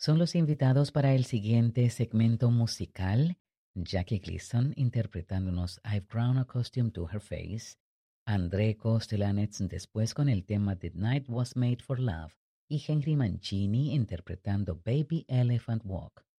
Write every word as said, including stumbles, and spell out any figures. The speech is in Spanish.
Son los invitados para el siguiente segmento musical: Jackie Gleason interpretándonos I've Grown Accustomed to Her Face, André Kostelanetz después con el tema The Night Was Made for Love y Henry Mancini interpretando Baby Elephant Walk.